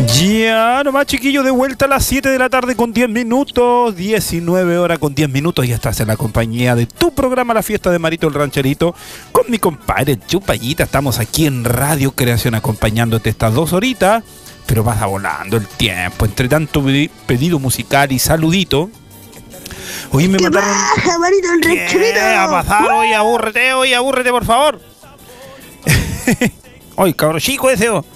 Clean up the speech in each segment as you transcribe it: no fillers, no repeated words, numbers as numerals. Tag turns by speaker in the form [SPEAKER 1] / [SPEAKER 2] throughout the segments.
[SPEAKER 1] Ya, nomás chiquillos, de vuelta a las 7 de la tarde con 10 minutos, 19 horas con 10 minutos, ya estás en la compañía de tu programa La Fiesta de Marito el Rancherito, con mi compadre Chupayita. Estamos aquí en Radio Creación acompañándote estas 2 horitas, pero pasa volando el tiempo, entre tanto pedido musical y saludito. Hoy me mandaron...
[SPEAKER 2] baja, Marito el Rancherito!
[SPEAKER 1] ¿Qué va a pasar? Hoy abúrrete, por favor. Hoy, cabro chico ese, oh.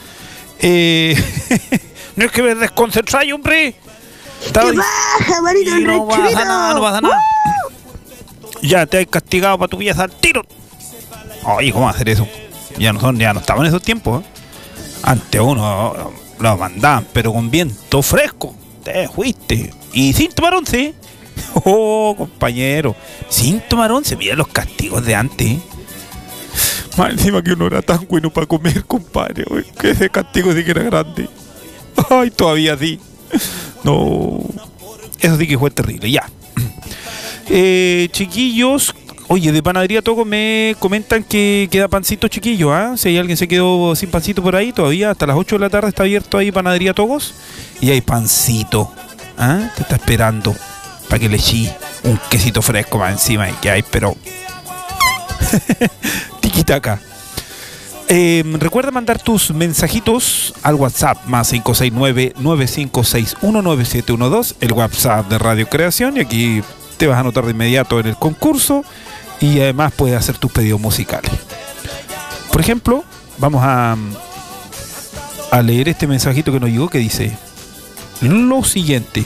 [SPEAKER 1] No es que me desconcentráis, hombre.
[SPEAKER 2] ¡Que baja, Marito el
[SPEAKER 1] No
[SPEAKER 2] Rancherito!
[SPEAKER 1] no pasa nada. Ya te has castigado para tu pieza al tiro. Oye, ¿cómo hacer eso? Ya no estamos en esos tiempos, ¿eh? Antes uno lo mandaban, pero con viento fresco. Te fuiste. Y sin tomar once. Oh, compañero. Sin tomar once. Mira los castigos de antes, ¿eh? Más encima que uno era tan bueno para comer, compadre. Uy, que ese castigo sí que era grande. Ay, todavía sí. No. Eso sí que fue terrible, ya. Chiquillos, oye, de Panadería Togo me comentan que queda pancito, chiquillo, ¿ah? Si hay alguien se quedó sin pancito por ahí, todavía hasta las 8 de la tarde está abierto ahí Panadería Togos. Y hay pancito, ¿ah? Te está esperando para que le eché un quesito fresco más encima y que hay, pero... Tiquitaca. Recuerda mandar tus mensajitos al WhatsApp más 569-9561-9712, el WhatsApp de Radio Creación, y aquí te vas a anotar de inmediato en el concurso y además puedes hacer tus pedidos musicales. Por ejemplo, vamos a leer este mensajito que nos llegó que dice lo siguiente.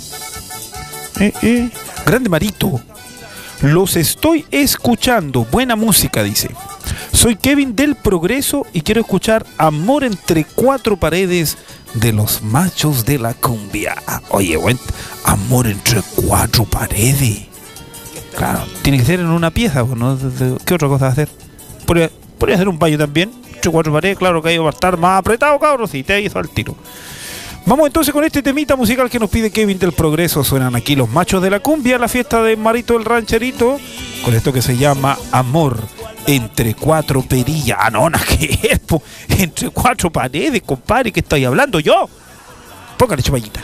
[SPEAKER 1] Grande Marito, los estoy escuchando, buena música, dice. Soy Kevin del Progreso y quiero escuchar Amor entre cuatro paredes de los Machos de la Cumbia. Oye, buen Amor entre cuatro paredes. Claro, tiene que ser en una pieza, ¿no? ¿Qué otra cosa va a hacer? Podría hacer un baño también, entre cuatro paredes, claro que ahí va a estar más apretado, cabros, y te hizo al tiro. Vamos entonces con este temita musical que nos pide Kevin del Progreso. Suenan aquí los Machos de la Cumbia, la fiesta de Marito el Rancherito, con esto que se llama Amor entre cuatro perillas. Ah, no, ¿qué es, po? Entre cuatro paredes, compadre, ¿qué estoy hablando yo? Póngale, Chupayita.